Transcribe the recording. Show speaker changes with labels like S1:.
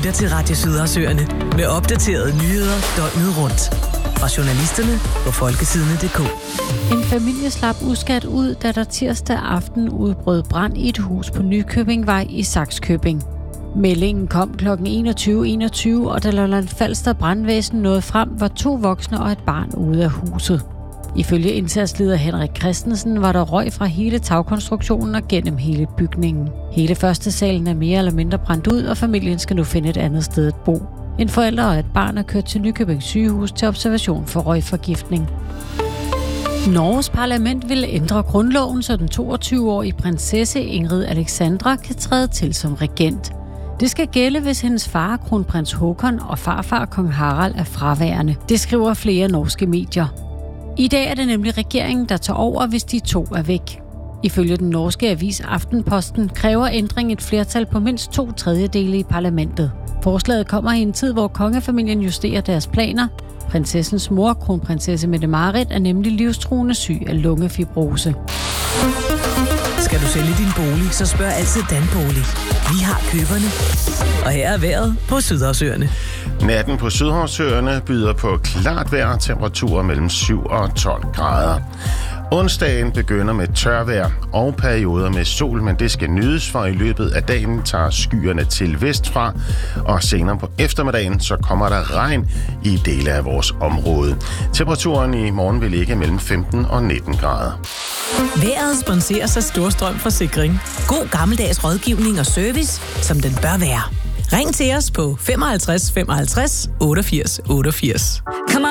S1: lytter til Radio Sydersøerne med opdaterede nyheder døgnet rundt. Fra journalisterne på folketidene.dk.
S2: En familie slap uskadt ud, da der tirsdag aften udbrød brand i et hus på Nykøbingvej i Sakskøbing. Meldingen kom kl. 21.21, og da Lolland Falster brandvæsen nåede frem, var 2 voksne og et barn ude af huset. Ifølge indsatsleder Henrik Christensen var der røg fra hele tagkonstruktionen og gennem hele bygningen. Hele første salen er mere eller mindre brændt ud, og familien skal nu finde et andet sted at bo. En forælder og et barn er kørt til Nykøbing sygehus til observation for røgforgiftning. Norges parlament vil ændre grundloven, så den 22-årige prinsesse Ingrid Alexandra kan træde til som regent. Det skal gælde, hvis hendes far, kronprins Håkon, og farfar, kong Harald, er fraværende. Det skriver flere norske medier. I dag er det nemlig regeringen, der tager over, hvis de 2 er væk. Ifølge den norske avis Aftenposten kræver ændring et flertal på mindst 2/3 i parlamentet. Forslaget kommer i en tid, hvor kongefamilien justerer deres planer. Prinsessens mor, kronprinsesse Mette-Marit, er nemlig livstruende syg af lungefibrose.
S1: Skal du sælge din bolig, så spørg altid Danbolig. Vi har køberne. Og her er vejret på Sydersøerne.
S3: Natten på Sydhavsøerne byder på klart vejr, temperaturer mellem 7 og 12 grader. Onsdagen begynder med tørvejr og perioder med sol, men det skal nydes, for i løbet af dagen tager skyerne til vestfra, og senere på eftermiddagen så kommer der regn i dele af vores område. Temperaturen i morgen vil ligge mellem 15 og 19 grader.
S1: Vejret sponseres af Storstrøm Forsikring. God gammeldags rådgivning og service, som den bør være. Ring til os på 55 55 88 88.